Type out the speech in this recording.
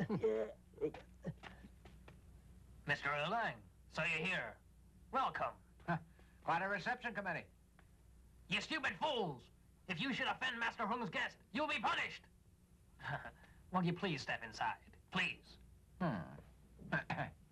Mr. Erlang, so you're here. Welcome. Quite a reception committee. You stupid fools! If you should offend Master Hung's guest, you'll be punished! Won't you please step inside? Please.